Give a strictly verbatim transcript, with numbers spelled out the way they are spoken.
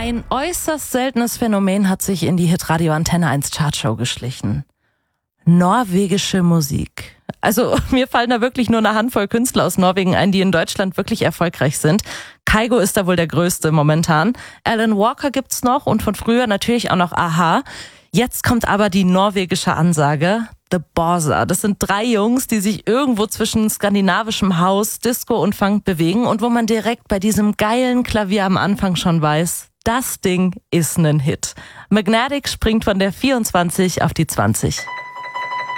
Ein äußerst seltenes Phänomen hat sich in die Hitradio Antenne eins Chartshow geschlichen. Norwegische Musik. Also mir fallen da wirklich nur eine Handvoll Künstler aus Norwegen ein, die in Deutschland wirklich erfolgreich sind. Kygo ist da wohl der größte momentan. Alan Walker gibt's noch und von früher natürlich auch noch a-ha. Jetzt kommt aber die norwegische Ansage, The Borsa. Das sind drei Jungs, die sich irgendwo zwischen skandinavischem House, Disco und Funk bewegen und wo man direkt bei diesem geilen Klavier am Anfang schon weiß, das Ding ist ein Hit. Magnetic springt von der vierundzwanzig auf die zwanzig.